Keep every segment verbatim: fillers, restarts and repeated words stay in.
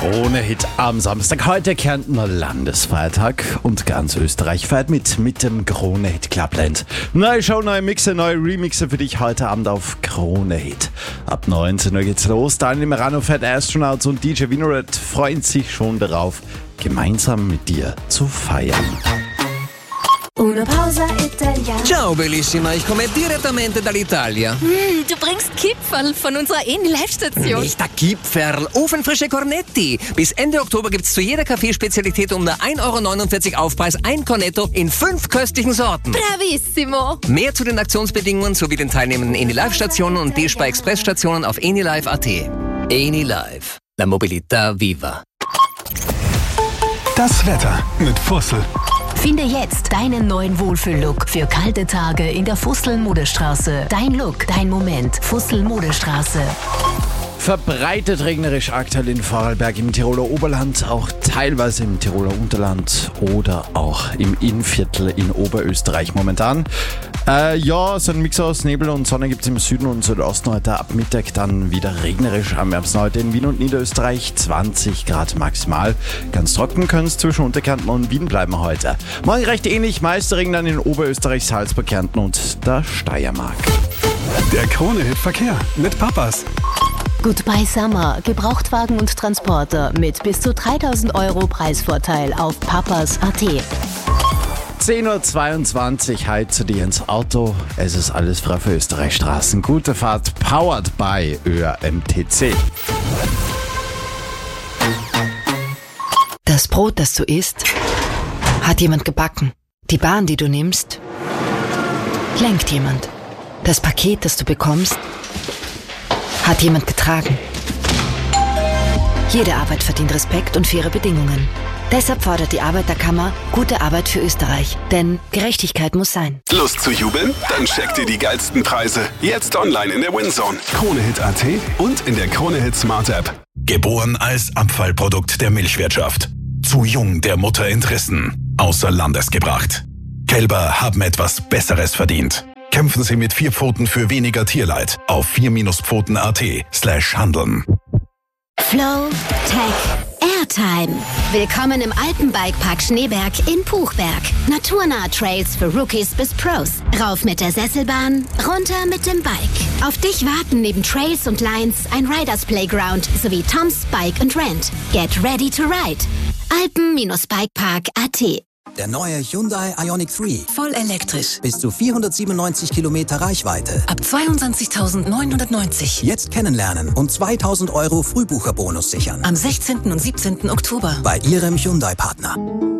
Krone-Hit am Samstag. Heute Kärntner Landesfeiertag und ganz Österreich feiert mit mit dem Krone-Hit Clubland. Neue Show, neue Mixe, neue Remixe für dich heute Abend auf Krone-Hit. Ab neunzehn Uhr geht's los. Daniel Merano, Fat Astronauts und D J Vinoret freuen sich schon darauf, gemeinsam mit dir zu feiern. Una pausa italiana. Ciao bellissima, ich komme direttamente dall'Italia. Mm, du bringst Kipferl von unserer Eni-Live-Station. Nicht der Kipferl, ofenfrische Cornetti. Bis Ende Oktober gibt's zu jeder Kaffeespezialität um nur ein Euro neunundvierzig Aufpreis ein Cornetto in fünf köstlichen Sorten. Bravissimo. Mehr zu den Aktionsbedingungen sowie den teilnehmenden Eni-Live-Stationen und D-Spar Express-Stationen auf enilive punkt at. Eni-Live, la mobilità viva. Das Wetter mit Fussel. Finde jetzt deinen neuen Wohlfühl-Look für kalte Tage in der Fussel-Modestraße. Dein Look, dein Moment. Fussel-Modestraße. Verbreitet regnerisch aktuell in Vorarlberg im Tiroler Oberland, auch teilweise im Tiroler Unterland oder auch im Innviertel in Oberösterreich momentan. Äh, ja, so ein Mix aus Nebel und Sonne gibt es im Süden und Südosten heute ab Mittag, dann wieder regnerisch am Herbst heute in Wien und Niederösterreich, zwanzig Grad maximal. Ganz trocken können es zwischen Unterkärnten und Wien bleiben heute. Morgen recht ähnlich, meiste Regen dann in Oberösterreich, Salzburg, Kärnten und der Steiermark. Der Krone-Hit Verkehr mit Papas. Goodbye Summer. Gebrauchtwagen und Transporter mit bis zu dreitausend Euro Preisvorteil auf papas punkt at. zehn Uhr zweiundzwanzig, heute zu dir ins Auto. Es ist alles frei für Österreich Straßen. Gute Fahrt, powered by Ö R M T C. Das Brot, das du isst, hat jemand gebacken. Die Bahn, die du nimmst, lenkt jemand. Das Paket, das du bekommst, hat jemand getragen. Jede Arbeit verdient Respekt und faire Bedingungen. Deshalb fordert die Arbeiterkammer gute Arbeit für Österreich. Denn Gerechtigkeit muss sein. Lust zu jubeln? Dann checkt ihr die geilsten Preise. Jetzt online in der WinZone. Krone-Hit punkt at und in der Krone-Hit Smart App. Geboren als Abfallprodukt der Milchwirtschaft. Zu jung der Mutter entrissen. Außer Landes gebracht. Kälber haben etwas Besseres verdient. Kämpfen Sie mit vier Pfoten für weniger Tierleid auf vier Pfoten punkt at slash handeln. Flow Tech Airtime. Willkommen im Alpenbikepark Schneeberg in Puchberg. Naturnahe Trails für Rookies bis Pros. Rauf mit der Sesselbahn, runter mit dem Bike. Auf dich warten neben Trails und Lines ein Riders Playground sowie Tom's Bike and Rent. Get ready to ride. Alpen Bikepark punkt at. Der neue Hyundai Ioniq drei. Voll elektrisch. Bis zu vierhundertsiebenundneunzig Kilometer Reichweite. Ab zweiundzwanzigtausendneunhundertneunzig. Jetzt kennenlernen und zweitausend Euro Frühbucherbonus sichern. Am sechzehnten und siebzehnten Oktober. Bei Ihrem Hyundai-Partner.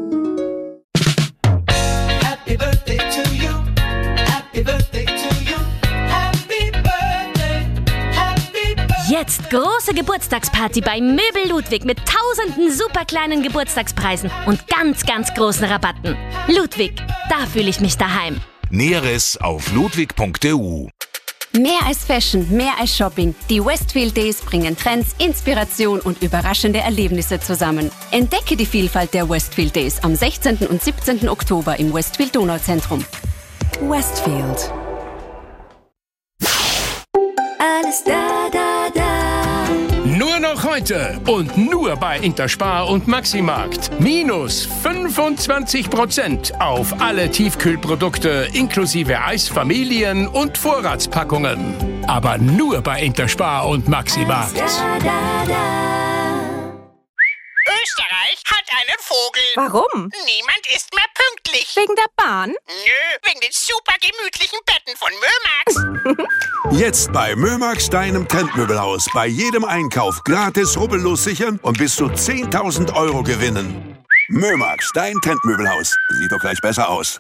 Happy birthday to you. Happy birthday to you. Happy birthday. Happy birthday. Jetzt große Geburtstagsparty bei Möbel Ludwig mit tausenden super kleinen Geburtstagspreisen und ganz, ganz großen Rabatten. Ludwig, da fühle ich mich daheim. Näheres auf ludwig punkt e u. Mehr als Fashion, mehr als Shopping. Die Westfield Days bringen Trends, Inspiration und überraschende Erlebnisse zusammen. Entdecke die Vielfalt der Westfield Days am sechzehnten und siebzehnten Oktober im Westfield Donauzentrum. Westfield. Alles da, da, da. Nur noch heute und nur bei Interspar und Maximarkt. Minus fünfundzwanzig Prozent auf alle Tiefkühlprodukte inklusive Eisfamilien und Vorratspackungen. Aber nur bei Interspar und Maximarkt. Da, da, da. Österreich hat einen Vogel. Warum? Niemand ist mehr pünktlich. Wegen der Bahn? Nö, wegen den super gemütlichen Betten von Mömax. Jetzt bei Mömax, deinem Trendmöbelhaus. Bei jedem Einkauf gratis rubbellos sichern und bis zu zehntausend Euro gewinnen. Mömax, dein Trendmöbelhaus. Sieht doch gleich besser aus.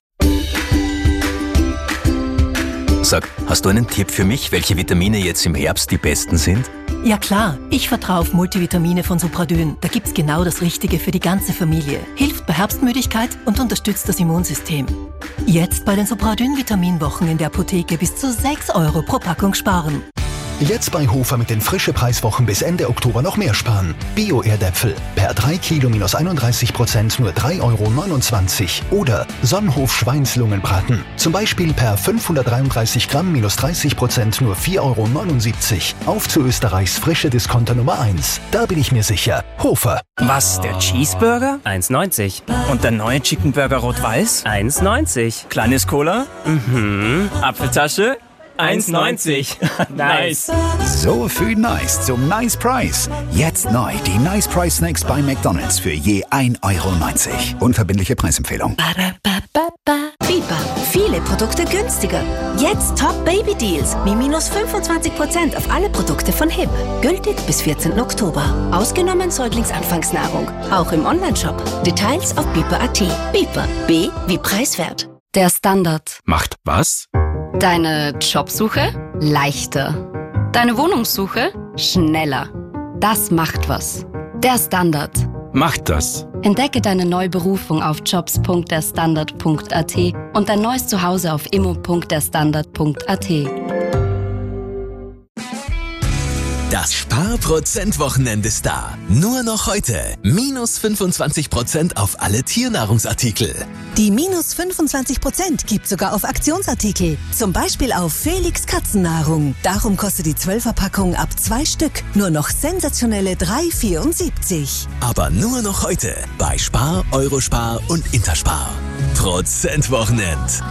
Sag, hast du einen Tipp für mich, welche Vitamine jetzt im Herbst die besten sind? Ja klar, ich vertraue auf Multivitamine von Supradyn. Da gibt's genau das Richtige für die ganze Familie. Hilft bei Herbstmüdigkeit und unterstützt das Immunsystem. Jetzt bei den Supradyn Vitaminwochen in der Apotheke bis zu sechs Euro pro Packung sparen. Jetzt bei Hofer mit den frische Preiswochen bis Ende Oktober noch mehr sparen. Bio-Erdäpfel per drei Kilo minus einunddreißig Prozent nur drei Euro neunundzwanzig. Oder Sonnenhof Schweinslungenbraten. Zum Beispiel per fünfhundertdreiunddreißig Gramm minus dreißig Prozent nur vier Euro neunundsiebzig. Auf zu Österreichs frische Discounter Nummer eins. Da bin ich mir sicher. Hofer. Was, der Cheeseburger? eins neunzig. Und der neue Chicken Burger Rot-Weiß? eins neunzig. Kleines Cola? Mhm. Apfeltasche? eins neunzig. Nice. So viel Nice zum Nice Price. Jetzt neu die Nice Price Snacks bei McDonald's für je ein Euro neunzig. Unverbindliche Preisempfehlung. Biber. Viele Produkte günstiger. Jetzt Top Baby Deals. Wie minus fünfundzwanzig Prozent auf alle Produkte von H I P. Gültig bis vierzehnten Oktober. Ausgenommen Säuglingsanfangsnahrung. Auch im Onlineshop. Details auf biber punkt at. Biber. B wie preiswert. Der Standard. Macht was? Deine Jobsuche leichter. Deine Wohnungssuche schneller. Das macht was. Der Standard. Macht das. Entdecke deine neue Berufung auf jobs punkt der standard punkt at und dein neues Zuhause auf immo punkt der standard punkt at. Das Sparprozent-Wochenende ist da. Nur noch heute. Minus fünfundzwanzig Prozent auf alle Tiernahrungsartikel. Die minus fünfundzwanzig Prozent gibt sogar auf Aktionsartikel. Zum Beispiel auf Felix Katzennahrung. Darum kostet die zwölfer-Packung ab zwei Stück nur noch sensationelle drei Euro vierundsiebzig. Aber nur noch heute bei Spar, Eurospar und Interspar. Prozent-Wochenend.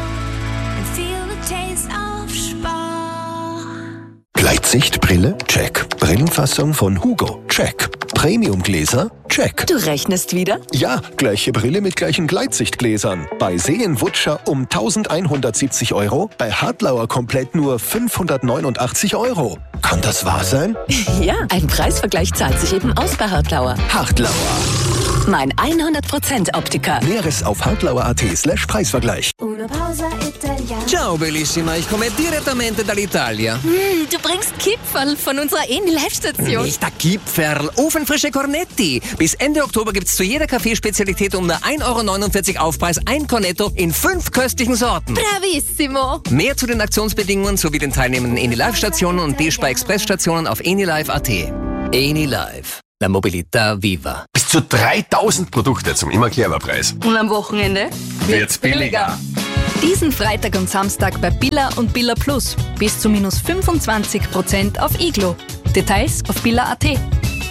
Gleitsichtbrille? Check. Brillenfassung von Hugo? Check. Premiumgläser? Check. Du rechnest wieder? Ja, gleiche Brille mit gleichen Gleitsichtgläsern. Bei Seen-Wutscher um eintausendeinhundertsiebzig Euro, bei Hartlauer komplett nur fünfhundertneunundachtzig Euro. Kann das wahr sein? Ja, ein Preisvergleich zahlt sich eben aus bei Hartlauer. Hartlauer. Mein hundert Prozent Optiker. Näheres auf hartlauer punkt at slash Preisvergleich. Ciao, Bellissima, ich komme direttamente dall'Italia. Mm, du bringst Kipferl von unserer Eni-Live-Station. Nicht der Kipferl, ofenfrische Cornetti. Bis Ende Oktober gibt's zu jeder Kaffeespezialität um nur ein Euro neunundvierzig Aufpreis ein Cornetto in fünf köstlichen Sorten. Bravissimo. Mehr zu den Aktionsbedingungen sowie den teilnehmenden Eni-Live-Stationen und D-Spar Express-Stationen auf enilive punkt at. Eni-Live. La Mobilità Viva. Bis zu dreitausend Produkte zum immer Preis. Und am Wochenende wird's billiger. Diesen Freitag und Samstag bei Billa und Billa Plus. Bis zu minus fünfundzwanzig Prozent auf Iglo. Details auf billa punkt at.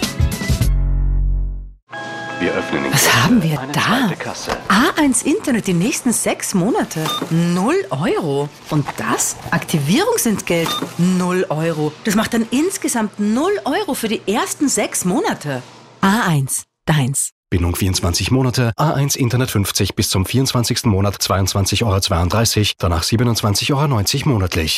Wir öffnen den Was haben wir eine da? zweite Kasse. A eins Internet die nächsten sechs Monate. Null Euro. Und das? Aktivierungsentgelt. Null Euro. Das macht dann insgesamt null Euro für die ersten sechs Monate. A eins. Deins. Bindung vierundzwanzig Monate, A eins Internet fünfzig bis zum vierundzwanzigsten Monat zweiundzwanzig Euro zweiunddreißig, danach siebenundzwanzig Euro neunzig monatlich.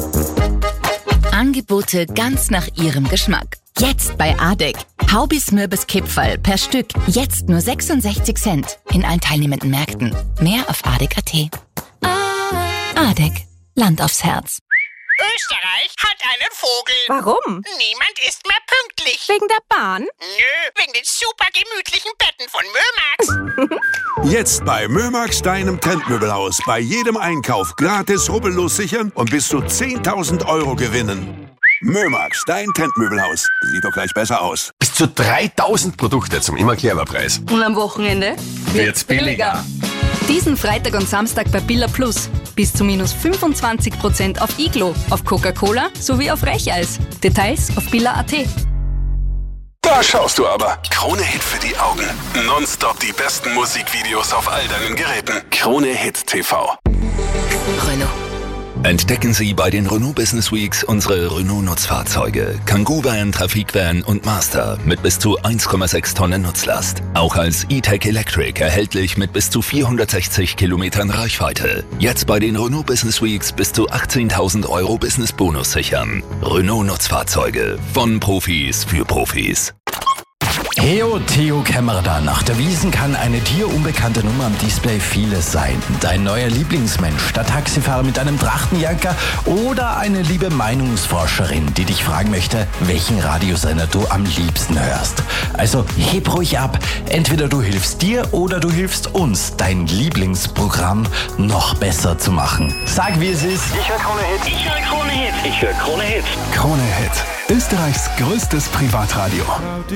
Angebote ganz nach Ihrem Geschmack. Jetzt bei Adek. Haubis Mürbes Kipferl per Stück. Jetzt nur sechsundsechzig Cent. In allen teilnehmenden Märkten. Mehr auf adek punkt at. Adek. Land aufs Herz. Österreich hat einen Vogel. Warum? Niemand ist mehr pünktlich. Wegen der Bahn? Nö, wegen den super gemütlichen Betten von Mömax. Jetzt bei Mömax, deinem Trendmöbelhaus. Bei jedem Einkauf gratis rubbellos sichern und bis zu zehntausend Euro gewinnen. Mömax, dein Trendmöbelhaus. Sieht doch gleich besser aus. Bis zu dreitausend Produkte zum immer Preis. Und am Wochenende wird's billiger. Diesen Freitag und Samstag bei Billa Plus. Bis zu minus fünfundzwanzig Prozent auf Iglo, auf Coca-Cola sowie auf Recheis. Details auf billa punkt at. Da schaust du aber. Krone Hit für die Augen. Nonstop die besten Musikvideos auf all deinen Geräten. Krone Hit T V. Renault. Entdecken Sie bei den Renault Business Weeks unsere Renault-Nutzfahrzeuge. Kangoo-Van, Trafikvan und Master mit bis zu eins Komma sechs Tonnen Nutzlast. Auch als E-Tech Electric erhältlich mit bis zu vierhundertsechzig Kilometern Reichweite. Jetzt bei den Renault Business Weeks bis zu achtzehntausend Euro Business-Bonus sichern. Renault-Nutzfahrzeuge von Profis für Profis. Heyo, Theo Kämmerer da. Nach der Wiesen kann eine dir unbekannte Nummer am Display vieles sein. Dein neuer Lieblingsmensch, der Taxifahrer mit einem Trachtenjanker oder eine liebe Meinungsforscherin, die dich fragen möchte, welchen Radiosender du am liebsten hörst. Also heb ruhig ab. Entweder du hilfst dir oder du hilfst uns, dein Lieblingsprogramm noch besser zu machen. Sag, wie es ist. Ich höre Krone Hit. Ich höre Krone Hit. Ich höre Krone Hit. Krone Hit. Österreichs größtes Privatradio.